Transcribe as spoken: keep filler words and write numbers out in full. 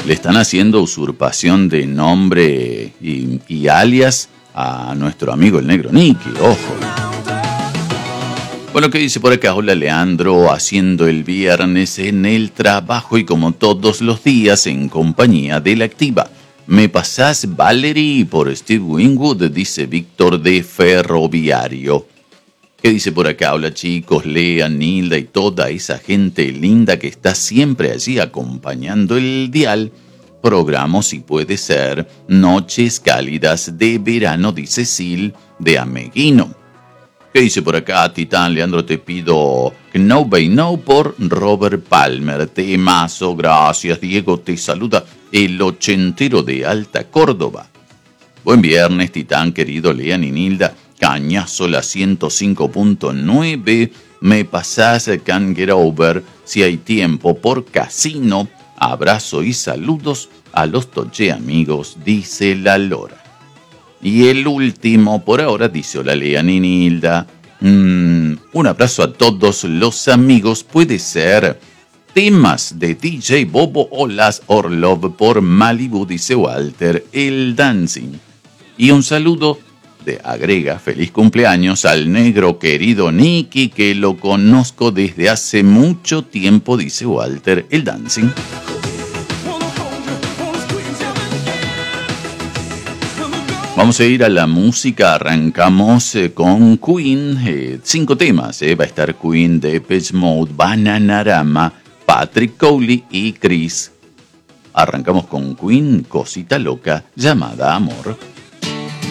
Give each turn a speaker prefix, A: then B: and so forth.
A: Le están haciendo usurpación de nombre y, y alias a nuestro amigo el negro Nicky, ojo. Bueno, ¿qué dice por acá? Hola Leandro, haciendo el viernes en el trabajo y como todos los días en compañía de la activa. ¿Me pasás Valerie por Steve Winwood? Dice Víctor de Ferroviario. ¿Qué dice por acá? Hola chicos, Lea, Nilda y toda esa gente linda que está siempre allí acompañando el dial. Programo si puede ser Noches Cálidas de Verano, dice Sil de Ameguino. ¿Qué dice por acá? Titán, Leandro, te pido No Bay No por Robert Palmer. Temazo, gracias Diego, te saluda el ochentero de Alta Córdoba. Buen viernes, Titán, querido Lean y Nilda. Cañazo la ciento cinco punto nueve. Me pasás Can't Get Over si hay tiempo por Casino. Abrazo y saludos a los Toche amigos, dice la Lora. Y el último por ahora dice: hola Lean y Nilda. Mm, un abrazo a todos los amigos. Puede ser temas de D J Bobo o Las Orlov por Malibu, dice Walter el Dancing. Y un saludo de agrega feliz cumpleaños al negro querido Nicky, que lo conozco desde hace mucho tiempo, dice Walter el Dancing. Vamos a ir a la música, arrancamos eh, con Queen, eh, cinco temas, eh, va a estar Queen, Depeche Mode, Bananarama, Patrick Cowley y Chris. Arrancamos con Queen, Cosita Loca llamada Amor.